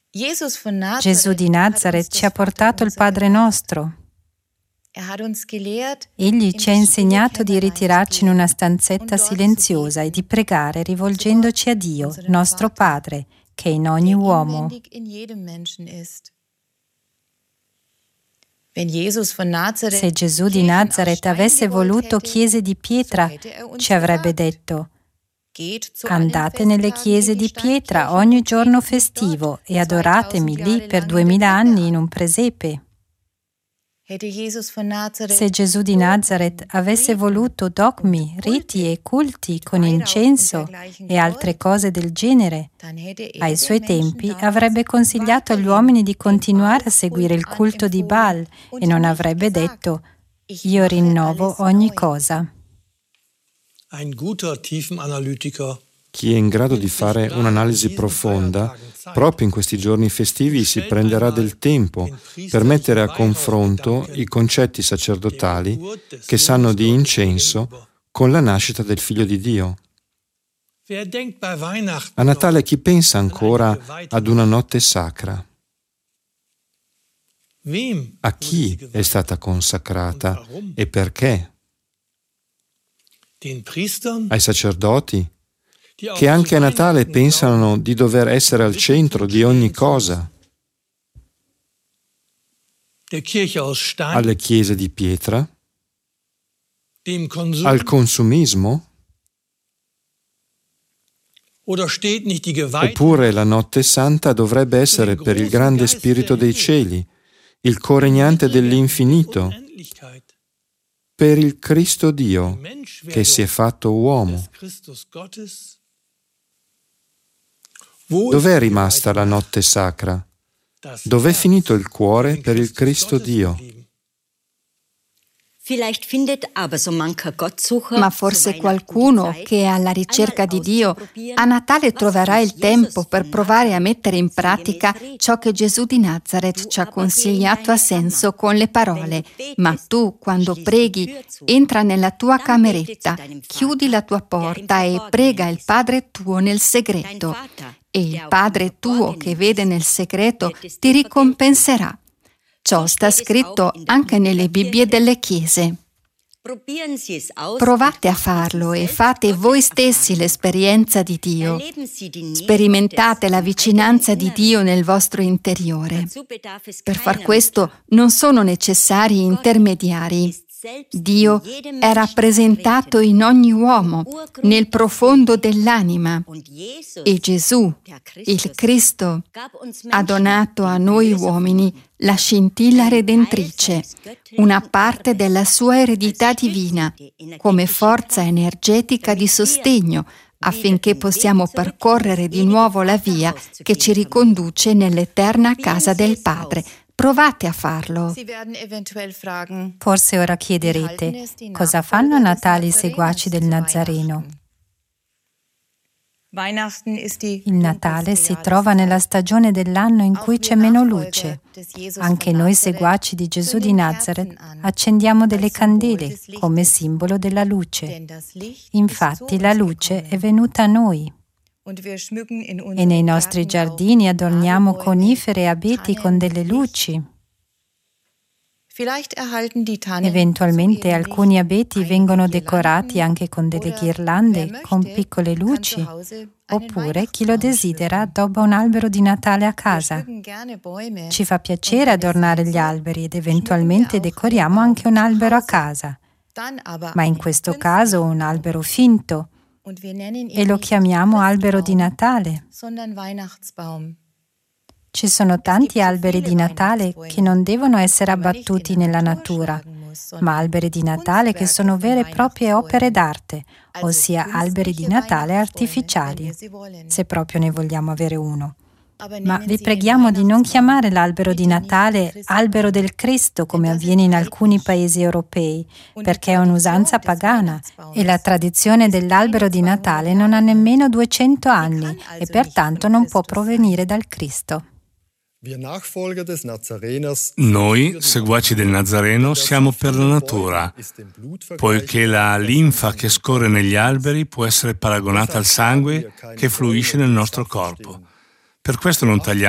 Gesù di Nazaret ci ha portato il Padre nostro. Egli ci ha insegnato di ritirarci in una stanzetta silenziosa e di pregare rivolgendoci a Dio, nostro Padre, che è in ogni uomo. Se Gesù di Nazaret avesse voluto chiese di pietra, ci avrebbe detto: andate nelle chiese di pietra ogni giorno festivo e adoratemi lì per 2000 anni in un presepe. Se Gesù di Nazaret avesse voluto dogmi, riti e culti con incenso e altre cose del genere, ai suoi tempi avrebbe consigliato agli uomini di continuare a seguire il culto di Baal e non avrebbe detto: io rinnovo ogni cosa. Chi è in grado di fare un'analisi profonda, proprio in questi giorni festivi si prenderà del tempo per mettere a confronto i concetti sacerdotali che sanno di incenso con la nascita del Figlio di Dio. A Natale chi pensa ancora ad una notte sacra? A chi è stata consacrata e perché? Ai sacerdoti, che anche a Natale pensano di dover essere al centro di ogni cosa. Alle chiese di pietra, al consumismo, oppure la notte santa dovrebbe essere per il grande spirito dei cieli, il coregnante dell'infinito, per il Cristo Dio che si è fatto uomo. Dov'è rimasta la notte sacra? Dov'è finito il cuore per il Cristo Dio? Ma forse qualcuno che è alla ricerca di Dio a Natale troverà il tempo per provare a mettere in pratica ciò che Gesù di Nazaret ci ha consigliato a senso con le parole: ma tu, quando preghi, entra nella tua cameretta, chiudi la tua porta e prega il Padre tuo nel segreto. E il Padre tuo che vede nel segreto ti ricompenserà. Ciò sta scritto anche nelle Bibbie delle chiese. Provate a farlo e fate voi stessi l'esperienza di Dio. Sperimentate la vicinanza di Dio nel vostro interiore. Per far questo non sono necessari intermediari. Dio è rappresentato in ogni uomo, nel profondo dell'anima, e Gesù, il Cristo, ha donato a noi uomini la scintilla redentrice, una parte della sua eredità divina, come forza energetica di sostegno, affinché possiamo percorrere di nuovo la via che ci riconduce nell'eterna casa del Padre. Provate a farlo. Forse ora chiederete: cosa fanno a Natale i seguaci del Nazareno? Il Natale si trova nella stagione dell'anno in cui c'è meno luce. Anche noi seguaci di Gesù di Nazaret accendiamo delle candele come simbolo della luce. Infatti la luce è venuta a noi. E nei nostri giardini adorniamo conifere e abeti con delle luci. Eventualmente alcuni abeti vengono decorati anche con delle ghirlande, con piccole luci, oppure chi lo desidera addobba un albero di Natale a casa. Ci fa piacere adornare gli alberi ed eventualmente decoriamo anche un albero a casa, ma in questo caso un albero finto, e lo chiamiamo albero di Natale. Ci sono tanti alberi di Natale che non devono essere abbattuti nella natura, ma alberi di Natale che sono vere e proprie opere d'arte, ossia alberi di Natale artificiali, se proprio ne vogliamo avere uno. Ma vi preghiamo di non chiamare l'albero di Natale albero del Cristo come avviene in alcuni paesi europei, perché è un'usanza pagana e la tradizione dell'albero di Natale non ha nemmeno 200 anni e pertanto non può provenire dal Cristo. Noi, seguaci del Nazareno, siamo per la natura, poiché la linfa che scorre negli alberi può essere paragonata al sangue che fluisce nel nostro corpo. Per questo non tagliamo